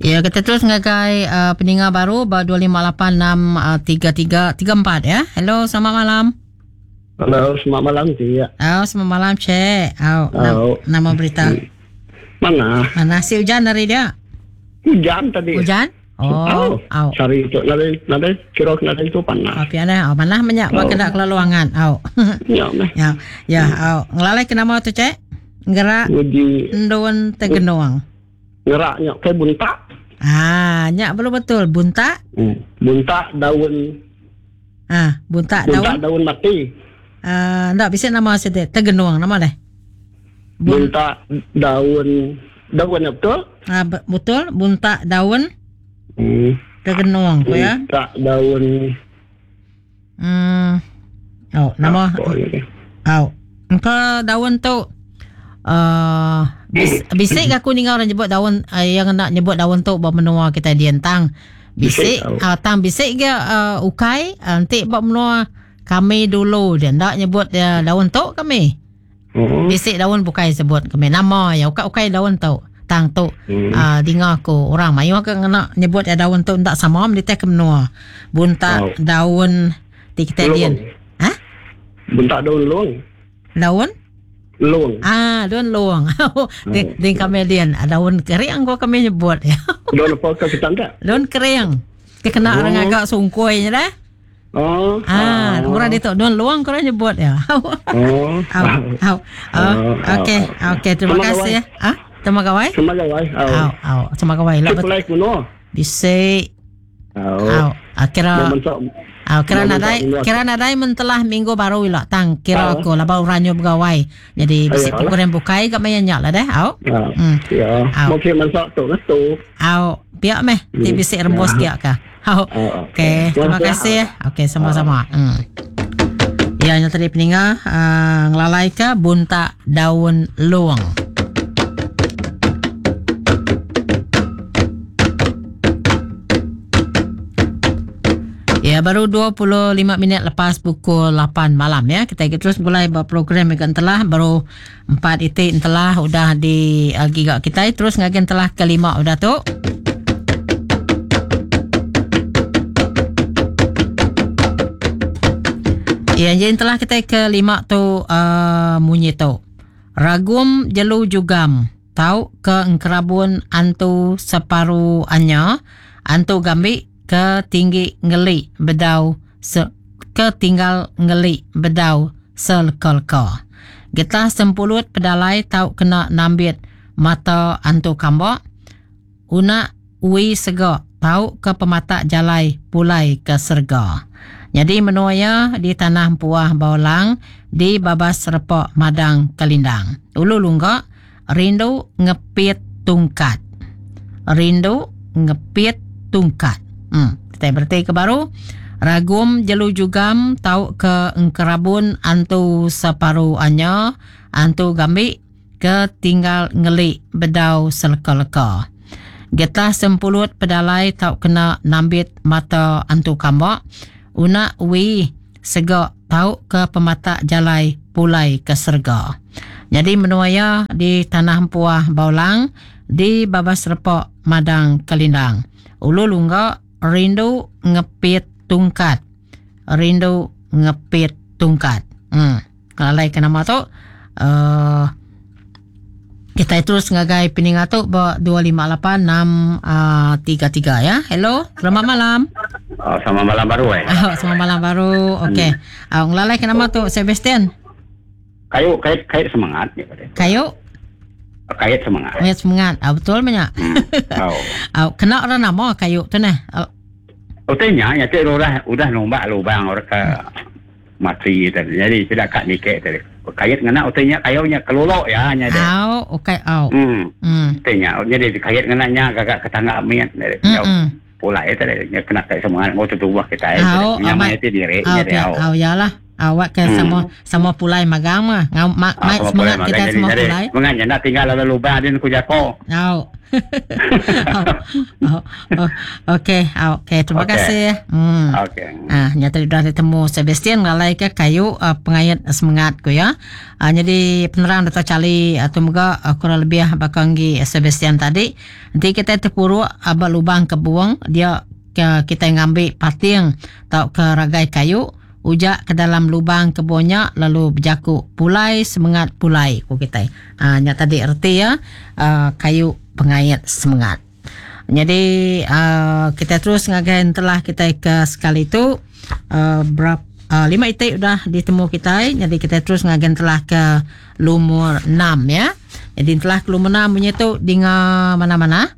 Ya, kita terus ngagai pendengar baru 25863334 ya. Hello, selamat malam. Halo, selamat malam Cik. Selamat malam Cik. Nama berita. Mana si hujan dari dia? Hujan tadi. Hujan? Sari itu nade kira nade itu panas. Piana, panas banyak bak kena keluangan. Ya, ngelalai kenapa tu Cik? Gerak ndon tegenuang. Geraknya kayak buntak. Nyak belum betul. Buntak? Buntak daun. Buntak daun mati. Tak bisa nama sedih. Tegenuang nama deh. Buntak daun betul? Betul. Buntak daun. Tegenuang ko ya. Buntak daun. Nama. Engkau daun tu. Bisik aku ni orang nyebut daun yang nak nyebut daun tu buat menua kita dientang. Bisik tang bisik ke ukai nanti buat menua kami dulu dia ndak nyebut daun tu kami. Bisik daun bukai sebut kami nama ya ukai daun tu tang tu dengar aku orang mayu ke nak nyebut daun tu ndak sama mesti ke menua. Buntak daun kita dien. Buntak daun luang. Daun luang. Daun luang. Ding kami lian daun kering kau kami nyebut ya. Daun apa kau tak? Daun kering. Kena orang agak sungkoi nya dah. Orang itu daun luang kau nyebut ya. Okey, terima kasih ya. Terima kasih. Terima kasih. Like kuno. Bisik. Kira nadai mentelah minggu baru ila tang kira aku lah baru ranyo pegawai. Jadi bisik program bukai kat mayan nyak lah dah. Mungkin masak tu. Biak meh ti bisik rembus dia ka. Okey, terima kasih. Okey, sama-sama. Ya, yang tadi peninggal ngelalai ke buntak daun luang. Ya, baru 25 minit lepas pukul 8 malam ya. Kita terus mulai program yang telah baru 4 itik telah udah di gigak kita terus ngagen telah kelima udah tu. Ya, jadi telah kita kelima tu munyi tu. Ragum jelu jugam. Tau ke engkerabun antu separu anya. Antu gambi ke tinggi ngeli bedau ke tinggal ngeli bedau selkelka. Getah sempulut pedalai tau kena nambit mata antu kambok. Una ui sega tau ke pemata jalai pulai ke serga. Jadi menuaya di tanah Puah Baulang di Babas Repok Madang Kelindang. Ulu lungga rindu ngepit tungkat. Rindu ngepit tungkat. Kita berarti ke baru. Ragum jelu jugam tau ke engkerabun antu separu anya. Antu gambi ke tinggal ngeli bedau seleka-leka. Getah sempulut pedalai tau kena nambit mata antu kambok. Una wi sega tau ke pemata jalai pulai ke serga. Jadi menuaya di tanah Puah Baulang di Babas Repok Madang Kelindang. Ulu lungga rindu ngepit tungkat. Rindu ngepit tungkat. Kalau ke nama tu kita terus ngagai peningat tu 258633 ya. Hello, selamat malam. Selamat malam baru selamat malam baru. Okey. Ngelalai ke nama tu Sebastian. Kayu kait semangat ya. Kayu kait semangat. Kait semangat. Betul banyak. Kena orang nama kayu tu nah. Tanya ya tu udah nombak lubang orang ke mati tadi. Jadi tidak kat nikah tadi. Kait ngena utenya kayunya kelolok ya nya dia. Tanya jadi kait ngenanya gagak ketangga miat dari. Pula itu dia kena kait semangat mau tubuh kita nyaman itu diri dia. Yalah. Awak ke sama pulai magang mah. Semangat kita semua pulai. Menganya nak tinggal lalu lubang din ku jako. Okey, terima kasih. Okey. Nyata dah ditemu Sebastian ngalai ke kayu pengayat semangat ko ya. Jadi penerang Dr. Charlie atau moga kurang lebih bakanggi Sebastian tadi. Nanti kita terpuru lubang kebuang dia kita ngambil pating atau ke ragai kayu ujak ke dalam lubang kebunnya lalu berjaku pulai semangat pulai ko kita. Nyata tadi erti ya kayu pengayat semangat. Jadi kita terus ngagain telah kita ke sekali itu berapa 5 itik udah ditemu kita. Jadi kita terus ngagain telah ke lumur 6 ya. Jadi telah ke lumur 6 punya tu dengan mana-mana.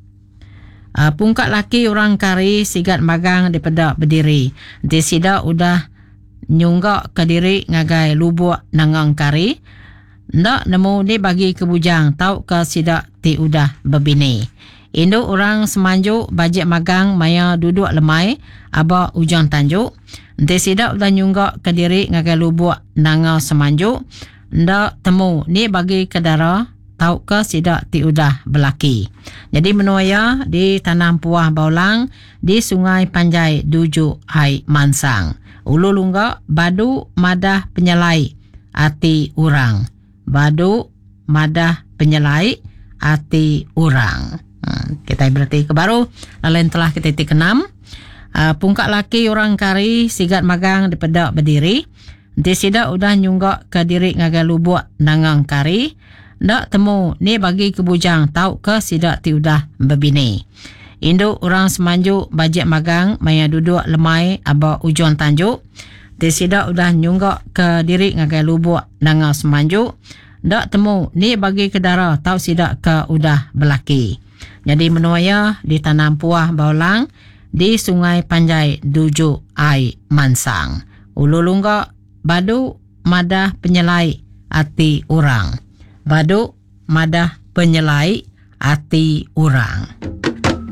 Pungkat laki orang kari sigat magang di pedak berdiri. Nanti sida udah nyunggak ke diri ngagai lubuk nangang kari. Ndak nemu ni bagi kebujang tau ke sidak ti udah berbini. Induk orang semanjuk bajet magang maya duduk lemai aba ujang tanjuk. Nanti sidak udah nyunggak ke diri ngagai lubuk nangang semanjuk. Ndak temu ni bagi kedara tau ke sidak ti udah berlaki. Jadi menuaya di tanam puah baulang di sungai Panjai Duju Hai Mansang. Ulu lungga badu madah penyelai ati urang. Badu madah penyelai ati urang. Kita berarti ke baru. Lalu telah kita titik 6. Pungkak laki orang kari sigat magang di pedak berdiri. Nanti sida udah nyunggak ke diri ngagai lubuk nangang kari. Ndak temu ni bagi kebujang tau ke sida ti udah berbini. Induk orang semanjuk bajet magang maya duduk lemai aba ujuan tanjuk. Ti sida udah nyunggak ke diri ngagai lubuk nangang semanjuk. Ndak temu ni bagi kedara tau sida ke udah berlaki. Jadi menuaya ditanam puah baulang di sungai Panjai Duju Ai Mansang. Ulu lungga badu madah penyelai ati urang. Badu madah penyelai ati urang.